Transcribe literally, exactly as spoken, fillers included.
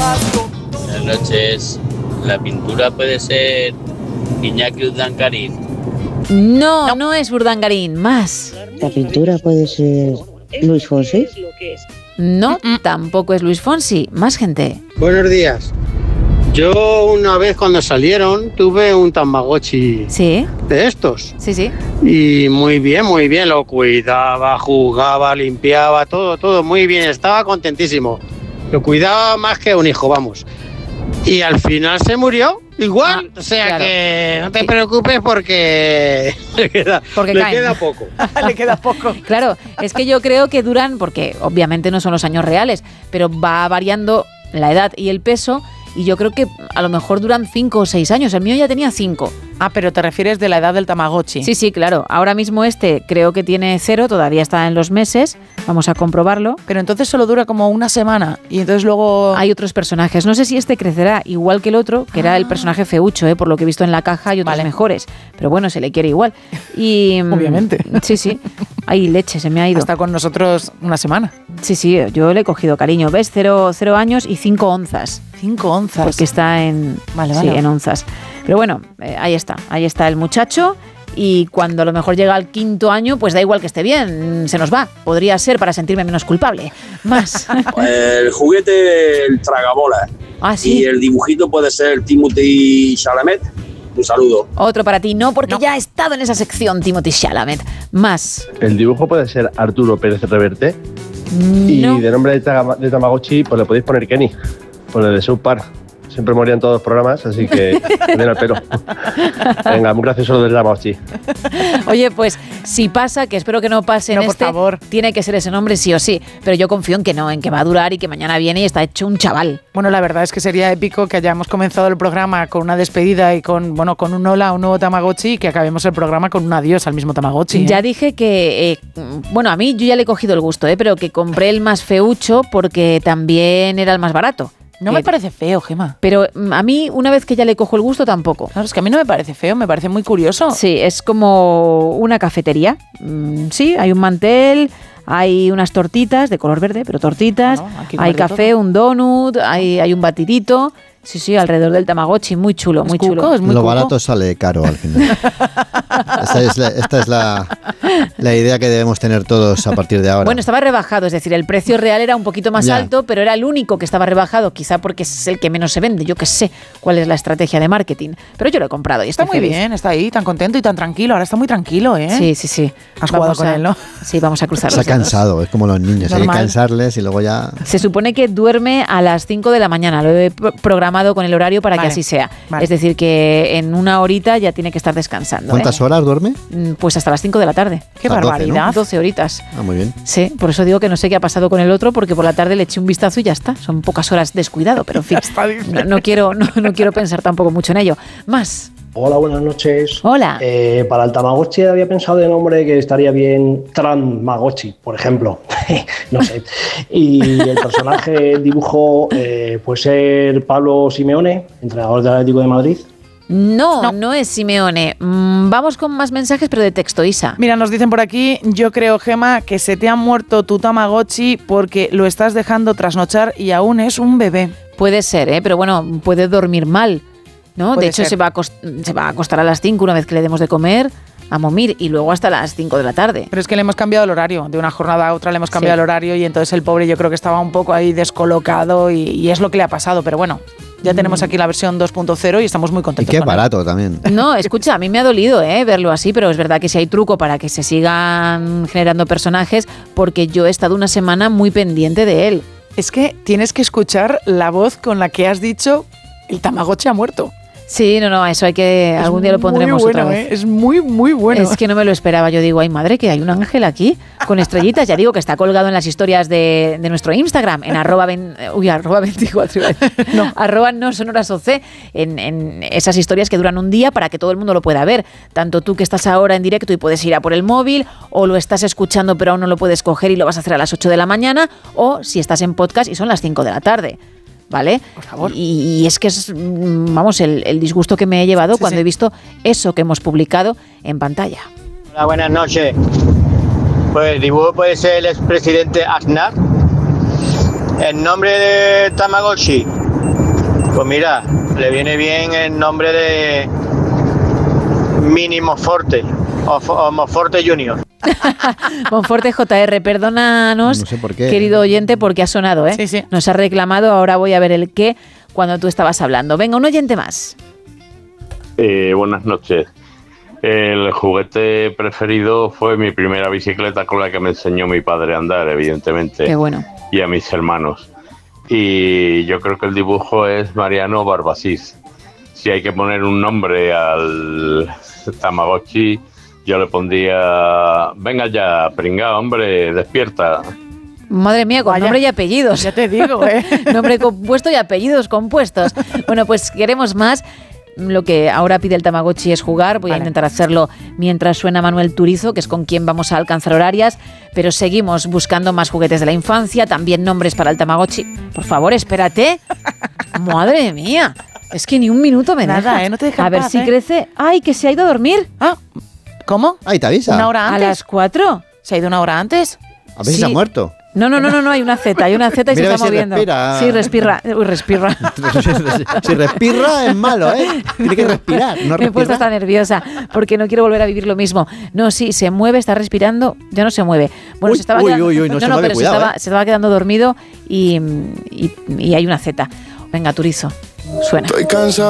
Buenas noches. La pintura puede ser Iñaki Urdangarín. No, no, no es Urdangarín, más. La pintura puede ser Luis Fonsi. No, mm-mm. tampoco es Luis Fonsi, más gente. Buenos días. Yo una vez cuando salieron tuve un Tamagotchi ¿Sí? de estos. Sí, sí. Y muy bien, muy bien, lo cuidaba, jugaba, limpiaba, todo, todo muy bien, estaba contentísimo. Lo cuidaba más que un hijo, vamos. Y al final se murió, igual, ah, o sea claro. que no te preocupes porque le queda, porque le queda poco. Le queda poco. Claro, es que yo creo que duran, porque obviamente no son los años reales, pero va variando la edad y el peso. Y yo creo que a lo mejor duran cinco o seis años. El mío ya tenía cinco. Ah, pero te refieres de la edad del Tamagotchi. Sí, sí, claro. Ahora mismo este creo que tiene cero, todavía está en los meses. Vamos a comprobarlo. Pero entonces solo dura como una semana y entonces luego... Hay otros personajes. No sé si este crecerá igual que el otro, que ah. era el personaje feucho, ¿eh? Por lo que he visto en la caja hay otros vale. mejores. Pero bueno, se le quiere igual. Y obviamente. Sí, sí. Hay leche, se me ha ido. Está con nosotros una semana. Sí, sí, yo le he cogido cariño. ¿Ves? Cero, cero años y cinco onzas. Cinco onzas. Porque está en, vale, sí, vale. en onzas. Pero bueno, eh, ahí está. Ahí está el muchacho. Y cuando a lo mejor llega al quinto año, pues da igual que esté bien, se nos va. Podría ser para sentirme menos culpable. Más. El juguete, el tragabola. Ah, sí. Y el dibujito puede ser Timothée Chalamet. Un saludo. Otro para ti, no, porque no. ya ha estado en esa sección Timothée Chalamet. Más. El dibujo puede ser Arturo Pérez Reverte. No. Y de nombre de, tama- de Tamagotchi, pues le podéis poner Kenny, por el de South Park. Siempre morían todos los programas, así que den al pelo. Venga, muy gracioso lo del Tamagotchi. Oye, pues si pasa, que espero que no pase en no, por este, favor. Tiene que ser ese nombre sí o sí. Pero yo confío en que no, en que va a durar y que mañana viene y está hecho un chaval. Bueno, la verdad es que sería épico que hayamos comenzado el programa con una despedida y con, bueno, con un hola a un nuevo Tamagotchi y que acabemos el programa con un adiós al mismo Tamagotchi. ¿eh? Ya dije que, eh, bueno, a mí yo ya le he cogido el gusto, ¿eh? Pero que compré el más feucho porque también era el más barato. No que, me parece feo, Gema. Pero a mí, una vez que ya le cojo el gusto, tampoco. Claro, es que a mí no me parece feo, me parece muy curioso. Sí, es como una cafetería. Mm, sí, hay un mantel, hay unas tortitas de color verde, pero tortitas, bueno, hay café, todo. Un donut, hay, hay un batidito. Sí, sí, alrededor del Tamagotchi, muy chulo, muy cuco, chulo. Es muy Lo cuco. barato sale caro al final. Esta es, la, esta es la, la idea que debemos tener todos a partir de ahora. Bueno, estaba rebajado, es decir, el precio real era un poquito más ya. alto, pero era el único que estaba rebajado, quizá porque es el que menos se vende. Yo que sé cuál es la estrategia de marketing, pero yo lo he comprado y está estoy muy feliz. bien, está ahí tan contento y tan tranquilo. Ahora está muy tranquilo, ¿eh? Sí, sí, sí. Has jugado vamos con a, él, ¿no? Sí, vamos a cruzar. Se ha cansado, es como los niños, Normal. hay que cansarles y luego ya... Se supone que duerme a las cinco de la mañana, lo he programado con el horario para vale. que así sea. Vale. Es decir, que en una horita ya tiene que estar descansando. ¿Cuántas ¿eh? horas duerme? Pues hasta las cinco de la tarde. ¡Qué Hasta barbaridad! doce, ¿no? doce horitas. Ah, muy bien. Sí, por eso digo que no sé qué ha pasado con el otro, porque por la tarde le eché un vistazo y ya está. Son pocas horas descuidado, pero en fin, no, no, quiero, no, no quiero pensar tampoco mucho en ello. Más. Hola, buenas noches. Hola. Eh, para el Tamagotchi había pensado de nombre que estaría bien Tranmagotchi, por ejemplo. No sé. Y el personaje, el dibujo, eh, puede ser Pablo Simeone, entrenador del Atlético de Madrid. No, no, No. no es Simeone. Mm, vamos con más mensajes, pero de texto, Isa. Mira, nos dicen por aquí, yo creo, Gema, que se te ha muerto tu Tamagotchi porque lo estás dejando trasnochar y aún es un bebé. Puede ser, ¿eh? Pero bueno, puede dormir mal, ¿no? Puede de hecho, ser. se va, a acost- se va a acostar a las cinco una vez que le demos de comer, a momir, y luego hasta las cinco de la tarde. Pero es que le hemos cambiado el horario, de una jornada a otra le hemos cambiado Sí. el horario y entonces el pobre yo creo que estaba un poco ahí descolocado y, y es lo que le ha pasado, pero bueno, ya tenemos aquí la versión dos punto cero y estamos muy Y contentos qué con él. barato también. No, escucha, a mí me ha dolido ¿eh? verlo así, pero es verdad que si hay truco para que se sigan generando personajes, porque yo he estado una semana muy pendiente de él. Es que tienes que escuchar la voz con la que has dicho el Tamagotchi ha muerto. Sí, no, no, eso hay que... Es algún día lo pondremos muy bueno, otra vez. ¿eh? Es muy, muy bueno. Es que no me lo esperaba. Yo digo, ay madre, que hay un ángel aquí con estrellitas. Ya digo que está colgado en las historias de, de nuestro Instagram, en arroba, ven, uy, arroba veinticuatro, no. arroba no sonoras oc, en, en esas historias que duran un día para que todo el mundo lo pueda ver. Tanto tú que estás ahora en directo y puedes ir a por el móvil, o lo estás escuchando pero aún no lo puedes coger y lo vas a hacer a las ocho de la mañana, o si estás en podcast y son las cinco de la tarde. ¿Vale? Por favor. Y, y es que es, vamos, el, el disgusto que me he llevado Sí, cuando sí. he visto eso que hemos publicado en pantalla. Hola, buenas noches. Pues el dibujo puede ser el expresidente Aznar. El nombre de Tamagotchi, Pues mira, le viene bien el nombre de Mini Monforte o, o Monforte Junior. Monforte J R, perdónanos, No sé por qué. querido oyente, porque ha sonado, ¿eh? Sí, sí. Nos ha reclamado, ahora voy a ver el qué cuando tú estabas hablando. Venga, un oyente más. Eh, buenas noches. El juguete preferido fue mi primera bicicleta con la que me enseñó mi padre a andar, evidentemente. Qué bueno. Y a mis hermanos. Y yo creo que el dibujo es Mariano Barbasís. Si hay que poner un nombre al Tamagotchi, yo le pondría: venga ya, pringao, hombre, despierta. Madre mía, con Vaya. nombre y apellidos. Ya te digo, ¿eh? Nombre compuesto y apellidos compuestos. Bueno, pues queremos más. Lo que ahora pide el Tamagotchi es jugar. Voy Vale. a intentar hacerlo mientras suena Manuel Turizo, que es con quien vamos a alcanzar horarias. Pero seguimos buscando más juguetes de la infancia, también nombres para el Tamagotchi. Por favor, espérate. Madre mía. Es que ni un minuto me Nada, deja. ¿eh? No te deja A en ver paz, si ¿eh? crece. ¡Ay, que se ha ido a dormir! Ah, ¿cómo? Ahí te avisa. ¿Una hora ¿A antes? las cuatro? ¿Se ha ido una hora antes? A ver si Sí. se ha muerto. No, no, no, no, no, hay una Z, hay una Z y Mira se a está ver si moviendo. respira. Sí, respira. Uy, respira. Si respira es malo, ¿eh? Tiene que respirar, no Me he puesto respira. hasta nerviosa porque no quiero volver a vivir lo mismo. No, sí, se mueve, está respirando, ya no se mueve. Bueno, Uy, se estaba uy, quedando, uy, uy, no se mueve, pero cuidado, se, estaba, ¿eh? se estaba quedando dormido y, y, y hay una Z. Venga, Turizo, suena. Estoy cansado.